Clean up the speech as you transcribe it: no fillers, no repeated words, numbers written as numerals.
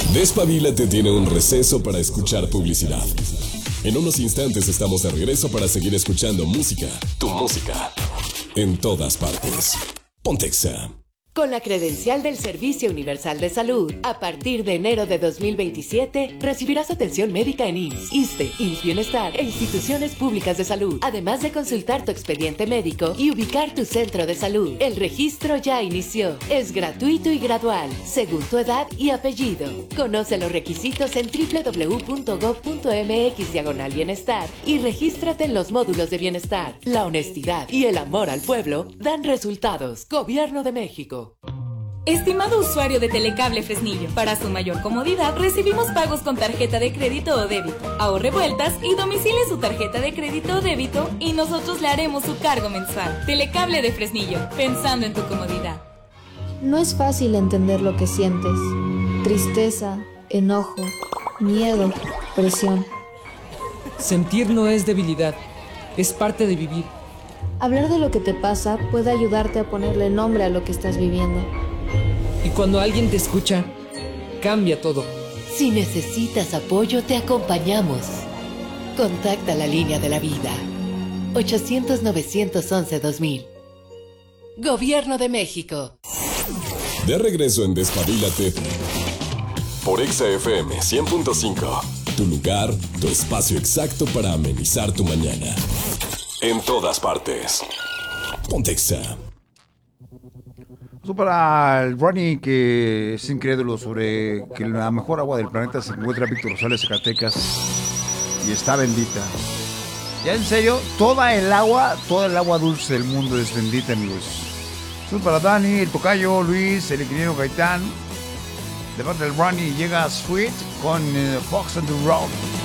Despabilate tiene un receso para escuchar publicidad. En unos instantes estamos de regreso para seguir escuchando música, tu música, en todas partes. Ponte Exa. Con la credencial del Servicio Universal de Salud, a partir de enero de 2027, recibirás atención médica en IMSS, ISSSTE, IMSS Bienestar e instituciones públicas de salud, además de consultar tu expediente médico y ubicar tu centro de salud. El registro ya inició. Es gratuito y gradual, según tu edad y apellido. Conoce los requisitos en www.gov.mx/bienestar y regístrate en los módulos de bienestar. La honestidad y el amor al pueblo dan resultados. Gobierno de México. Estimado usuario de Telecable Fresnillo, para su mayor comodidad recibimos pagos con tarjeta de crédito o débito. Ahorre vueltas y domicile su tarjeta de crédito o débito y nosotros le haremos su cargo mensual. Telecable de Fresnillo, pensando en tu comodidad. No es fácil entender lo que sientes. Tristeza, enojo, miedo, presión. Sentir no es debilidad, es parte de vivir. Hablar de lo que te pasa puede ayudarte a ponerle nombre a lo que estás viviendo. Y cuando alguien te escucha, cambia todo. Si necesitas apoyo, te acompañamos. Contacta la línea de la vida. 800-911-2000. Gobierno de México. De regreso en Despabilate por Exa FM 100.5. Tu lugar, tu espacio exacto para amenizar tu mañana. En todas partes. Ponte Exa. Para el Ronnie, que es incrédulo sobre que la mejor agua del planeta se encuentra en Víctor Rosales, Zacatecas, y está bendita. Ya en serio, toda el agua dulce del mundo es bendita, amigos. Para Dani, el tocayo, Luis, el ingeniero Gaitán. De parte del Ronnie llega Sweet con Fox and the Rock.